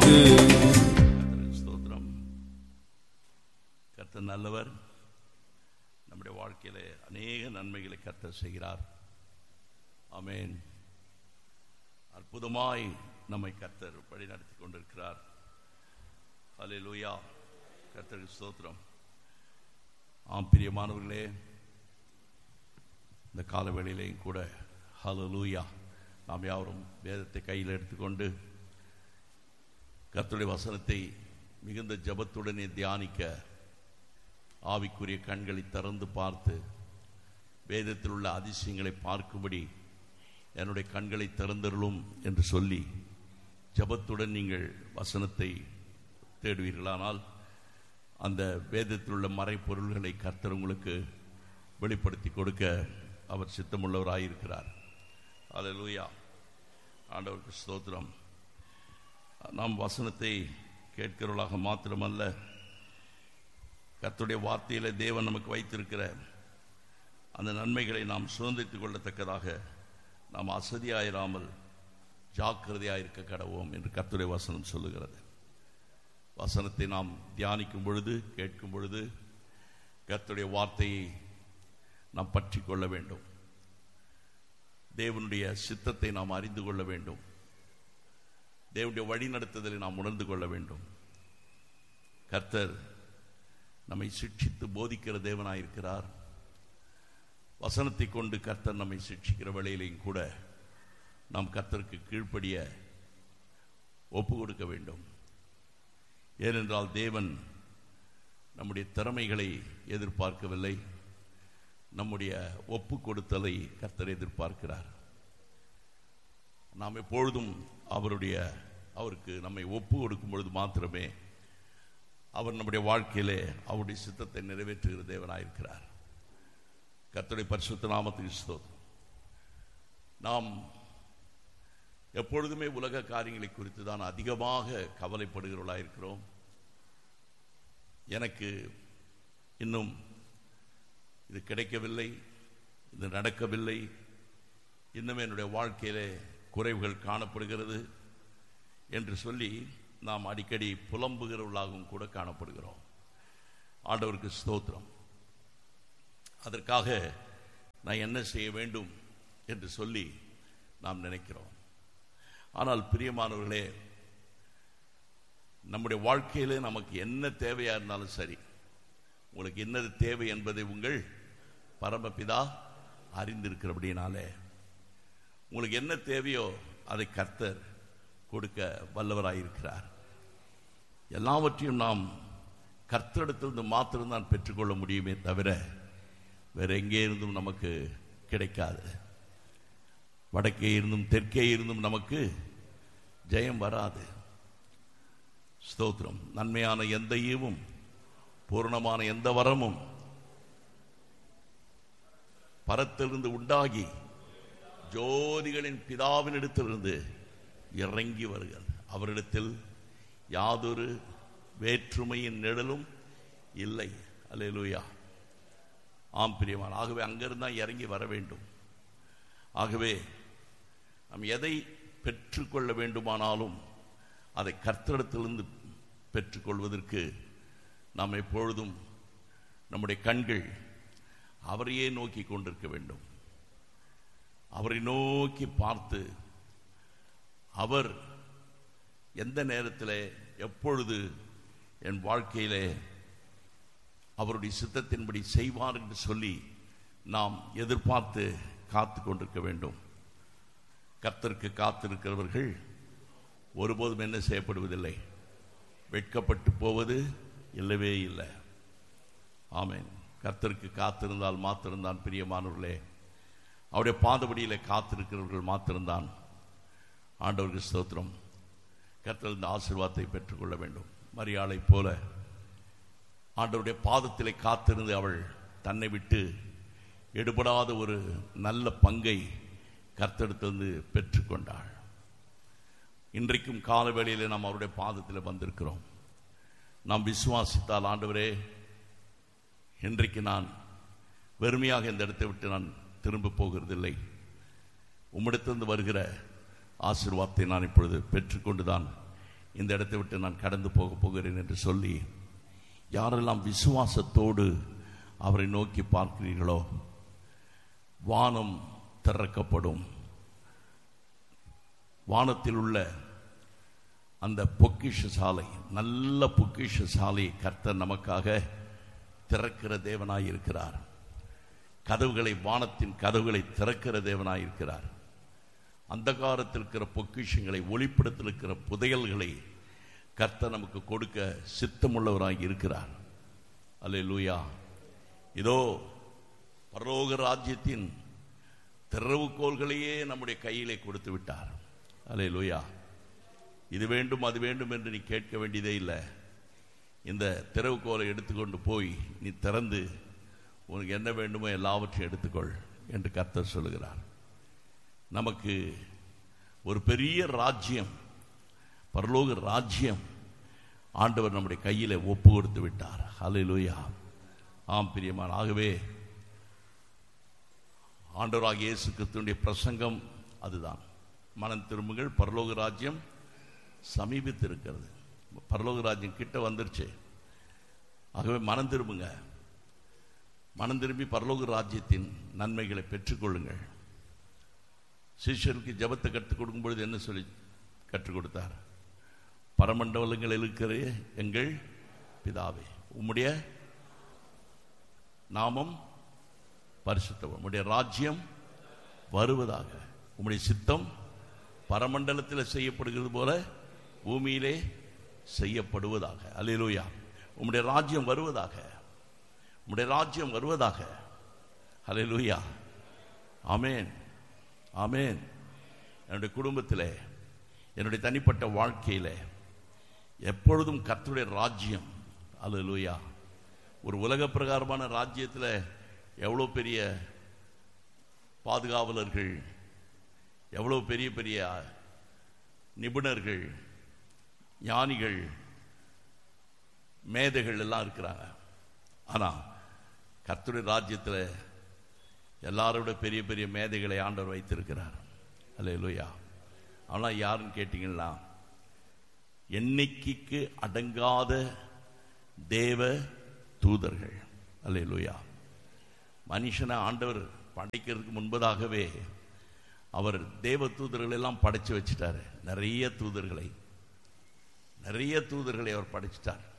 உமக்கு. ஸ்தோத்திரம். கர்த்தர் நல்லவர். நம்முடைய வாழ்க்கையில அநேக நன்மைகளை கர்த்தர் செய்கிறார். ஆமென். அற்புதமாய் நம்மை கர்த்தர் வழி நடத்தி கொண்டிருக்கிறார். ஹல்லேலூயா. கர்த்தருக்கு ஸ்தோத்திரம். பிரியமானவர்களே, இந்த காலவேளையிலேயும் கூட ஹல்லேலூயா நாம் யாவரும் வேதத்தை கையில் எடுத்துக்கொண்டு கர்த்தருடைய வசனத்தை மிகுந்த ஜபத்துடனே தியானிக்க ஆவிக்குரிய கண்களை திறந்து பார்த்து வேதத்தில் உள்ள அதிசயங்களை பார்க்கும்படி என்னுடைய கண்களை திறந்தருளும் என்று சொல்லி ஜபத்துடன் நீங்கள் வசனத்தை தேடுவீர்களானால் அந்த வேதத்தில் உள்ள மறைப்பொருள்களை கர்த்தர் உங்களுக்கு வெளிப்படுத்தி கொடுக்க அவர் சித்தமுள்ளவராயிருக்கிறார். அல்லேலூயா. ஆண்டவருக்கு ஸ்தோத்திரம். நாம் வசனத்தை கேட்கிறவர்களாக மாத்திரமல்ல, கர்த்தருடைய வார்த்தையில தேவன் நமக்கு வைத்திருக்கிற அந்த நன்மைகளை நாம் சுதந்திரித்துக் கொள்ளத்தக்கதாக நாம் அசதியாயிராமல் ஜாக்கிரதையாயிருக்க கடவோம் என்று கர்த்தருடைய வசனம் சொல்லுகிறது. வசனத்தை நாம் தியானிக்கும் பொழுது, கேட்கும் பொழுது கர்த்தருடைய வார்த்தையை நாம் பற்றி கொள்ள வேண்டும். தேவனுடைய சித்தத்தை நாம் அறிந்து கொள்ள வேண்டும். தேவனுடைய வழி நடத்துதலை நாம் உணர்ந்து கொள்ள வேண்டும். கர்த்தர் நம்மை சிட்சித்து போதிக்கிற தேவனாயிருக்கிறார். வசனத்தை கொண்டு கர்த்தர் நம்மை சிட்சிக்கிற வேளையிலையும் கூட நாம் கர்த்தருக்கு கீழ்ப்படிய ஒப்பு கொடுக்க வேண்டும். ஏனென்றால் தேவன் நம்முடைய திறமைகளை எதிர்பார்க்கவில்லை, நம்முடைய ஒப்பு கொடுத்தலை கர்த்தர் எதிர்பார்க்கிறார். நாம் எப்பொழுதும் அவருக்கு நம்மை ஒப்பு கொடுக்கும் பொழுது மாத்திரமே அவர் நம்முடைய வாழ்க்கையிலே அவருடைய சித்தத்தை நிறைவேற்றுகிற தேவனாயிருக்கிறார். கர்த்தருடைய பரிசுத்த நாமத்துக்கு ஸ்தோத்திரம். நாம் எப்பொழுதுமே உலக காரியங்களை குறித்து தான் அதிகமாக கவலைப்படுகிறவர்களாயிருக்கிறோம். எனக்கு இன்னும் இது கிடைக்கவில்லை, இது நடக்கவில்லை, இன்னும் என்னுடைய வாழ்க்கையிலே குறைவுகள் காணப்படுகிறது என்று சொல்லி நாம் அடிக்கடி புலம்புகிறவர்களாகவும் கூட காணப்படுகிறோம். ஆண்டவருக்கு ஸ்தோத்திரம். அதற்காக நான் என்ன செய்ய வேண்டும் என்று சொல்லி நாம் நினைக்கிறோம். ஆனால் பிரியமானவர்களே, நம்முடைய வாழ்க்கையிலே நமக்கு என்ன தேவையா இருந்தாலும் சரி, உங்களுக்கு என்னது தேவை என்பதை உங்கள் பரமபிதா அறிந்திருக்கிறபடினாலே உங்களுக்கு என்ன தேவையோ அதை கர்த்தர் கொடுக்க வல்லவராயிருக்கிறார். எல்லாவற்றையும் நாம் கர்த்தரிடத்திலிருந்து மாத்திரம்தான் பெற்றுக்கொள்ள முடியுமே தவிர வேற எங்கே இருந்தும் நமக்கு கிடைக்காது. வடக்கே இருந்தும் தெற்கே இருந்தும் நமக்கு ஜெயம் வராது. ஸ்தோத்திரம். நன்மையான எந்த ஈவும் பூரணமான எந்த வரமும் பரத்திலிருந்து உண்டாகி ஜோதிகளின் பிதாவினிடத்திலிருந்து இறங்கி வருகிறது. அவரிடத்தில் யாதொரு வேற்றுமையின் நிழலும் இல்லை. அல்லேலூயா. ஆம் பிரியமான, ஆகவே அங்கிருந்தா இறங்கி வர வேண்டும். ஆகவே நாம் எதை பெற்றுக்கொள்ள வேண்டுமானாலும் அதை கர்த்தரிடத்திலிருந்து பெற்றுக்கொள்வதற்கு நாம் எப்பொழுதும் நம்முடைய கண்கள் அவரையே நோக்கி கொண்டிருக்க வேண்டும். அவரை நோக்கி பார்த்து அவர் எந்த நேரத்தில் எப்பொழுது என் வாழ்க்கையிலே அவருடைய சித்தத்தின்படி செய்வார் என்று சொல்லி நாம் எதிர்பார்த்து காத்து கொண்டிருக்க வேண்டும். கர்த்தருக்கு காத்திருக்கிறவர்கள் ஒருபோதும் என்ன செய்யப்படுவதில்லை, வெட்கப்பட்டு போவது இல்லவே இல்லை. ஆமென். கர்த்தருக்கு காத்திருந்தால் மாத்திருந்தான் பிரியமானவர்களே, அவருடைய பாதபடியிலே காத்திருக்கிறவர்கள் மாத்திருந்தான். ஆண்டவருக்கு ஸ்தோத்திரம். கர்த்தர் இந்த ஆசீர்வாதத்தை பெற்றுக்கொள்ள வேண்டும். மரியாளை போல ஆண்டவருடைய பாதத்திலே காத்திருந்து அவள் தன்னை விட்டு எடுபடாத ஒரு நல்ல பங்கை கர்த்தரிடத்திலிருந்து பெற்றுக்கொண்டாள். இன்றைக்கும் காலவேளையிலே நாம் அவருடைய பாதத்தில் வந்திருக்கிறோம். நாம் விசுவாசித்தால், ஆண்டவரே இன்றைக்கு நான் வெறுமையாக இந்த இடத்தை விட்டு நான் திரும்ப போகிறதில்லை, உம்மிடத்திலிருந்து வருகிற ஆசீர்வாதத்தை நான் இப்பொழுது பெற்றுக்கொண்டுதான் இந்த இடத்தை விட்டு நான் கடந்து போகிறேன் என்று சொல்லி யாரெல்லாம் விசுவாசத்தோடு அவரை நோக்கி பார்க்கிறீர்களோ வானம் திறக்கப்படும். வானத்தில் உள்ள அந்த பொக்கிஷ சாலை, நல்ல பொக்கிஷ சாலை கர்த்தர் நமக்காக திறக்கிற தேவனாயிருக்கிறார். கதவுகளை, வானத்தின் கதவுகளை திறக்கிற தேவனாயிருக்கிறார். அந்தகாரத்தில் இருக்கிற பொக்கிஷங்களை, ஒளிப்படத்தில் இருக்கிற புதையல்களை கர்த்தர் நமக்கு கொடுக்க சித்தமுள்ளவராய் இருக்கிறார். அல்லேலூயா. இதோ பரலோக ராஜ்யத்தின் திறவுகோல்களையே நம்முடைய கையிலே கொடுத்து விட்டார். அல்லேலூயா. இது வேண்டும் அது வேண்டும் என்று நீ கேட்க வேண்டியதே இல்லை. இந்த திறவுகோலை எடுத்துக்கொண்டு போய் நீ திறந்து உனக்கு என்ன வேண்டுமோ எல்லாவற்றையும் எடுத்துக்கொள் என்று கர்த்தர் சொல்லுகிறார். நமக்கு ஒரு பெரிய ராஜ்யம், பரலோக ராஜ்யம் ஆண்டவர் நம்முடைய கையில் ஒப்பு கொடுத்து விட்டார். ஹல்லேலூயா. ஆம் பிரியமான, ஆகவே ஆண்டவராகிய இயேசு கிறிஸ்துவினுடைய பிரசங்கம் அதுதான். மனம் திரும்புங்கள், பரலோக ராஜ்யம் சமீபித்து இருக்கிறது. பரலோக ராஜ்யம் கிட்ட வந்துருச்சு. ஆகவே மனம் திரும்புங்க. மனம் திரும்பி பரலோக ராஜ்யத்தின் நன்மைகளை பெற்றுக்கொள்ளுங்கள். சிஷ்யருக்கு ஜெபத்தை கற்றுக் கொடுக்கும் பொழுது என்ன சொல்லி கற்றுக் கொடுத்தார்? பரமண்டலங்களில் இருக்கிற எங்கள் பிதாவே, உம்முடைய நாமம் பரிசுத்தம், உம்முடைய ராஜ்யம் வருவதாக, உம்முடைய சித்தம் பரமண்டலத்தில் செய்யப்படுகிறது போல பூமியிலே செய்யப்படுவதாக. அல்லேலூயா. உம்முடைய ராஜ்யம் வருவதாக, உம்முடைய ராஜ்யம் வருவதாக. அல்லேலூயா. ஆமென், ஆமென். என்னுடைய குடும்பத்தில், என்னுடைய தனிப்பட்ட வாழ்க்கையில் எப்பொழுதும் கர்த்தருடைய ராஜ்யம். அல்லேலூயா. ஒரு உலக பிரகாரமான ராஜ்யத்தில் எவ்வளோ பெரிய பாதுகாவலர்கள், எவ்வளோ பெரிய பெரிய நிபுணர்கள், ஞானிகள், மேதைகள் எல்லாம் இருக்கிறாங்க. ஆனால் கர்த்தருடைய ராஜ்யத்தில் எல்லாரோட பெரிய பெரிய மேதைகளை ஆண்டவர் வைத்திருக்கிறார். அல்லேலூயா. ஆனால் யாருன்னு கேட்டீங்கன்னா, எண்ணிக்கைக்கு அடங்காத தேவ தூதர்கள். அல்லேலூயா. மனுஷனை ஆண்டவர் படைக்கிறதுக்கு முன்பதாகவே அவர் தேவ தூதர்கள் எல்லாம் படைச்சு வச்சிட்டாரு. நிறைய தூதர்களை அவர் படைச்சிட்டார்.